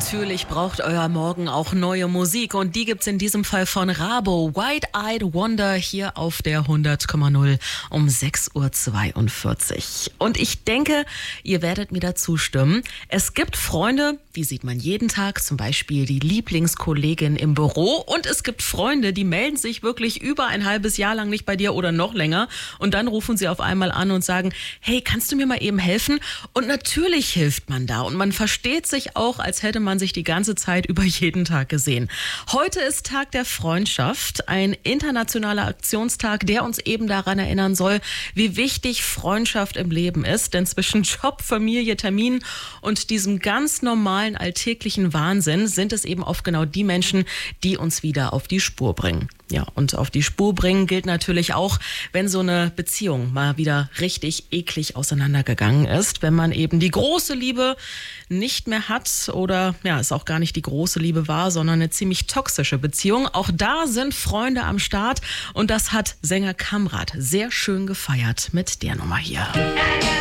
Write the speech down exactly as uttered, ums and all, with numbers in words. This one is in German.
Natürlich braucht euer Morgen auch neue Musik und die gibt's in diesem Fall von Rabo. Wide-Eyed Wonder hier auf der hundert Komma null um sechs Uhr zweiundvierzig. Und ich denke, ihr werdet mir da zustimmen. Es gibt Freunde, die sieht man jeden Tag, zum Beispiel die Lieblingskollegin im Büro. Und es gibt Freunde, die melden sich wirklich über ein halbes Jahr lang nicht bei dir oder noch länger. Und dann rufen sie auf einmal an und sagen, hey, kannst du mir mal eben helfen? Und natürlich hilft man da und man versteht sich auch, als hätte man sich die ganze Zeit über jeden Tag gesehen. Heute ist Tag der Freundschaft, ein internationaler Aktionstag, der uns eben daran erinnern soll, wie wichtig Freundschaft im Leben ist. Denn zwischen Job, Familie, Termin und diesem ganz normalen alltäglichen Wahnsinn sind es eben oft genau die Menschen, die uns wieder auf die Spur bringen. Ja, und auf die Spur bringen gilt natürlich auch, wenn so eine Beziehung mal wieder richtig eklig auseinandergegangen ist, wenn man eben die große Liebe nicht mehr hat oder ja, es auch gar nicht die große Liebe war, sondern eine ziemlich toxische Beziehung. Auch da sind Freunde am Start und das hat Sänger Kamrat sehr schön gefeiert mit der Nummer hier.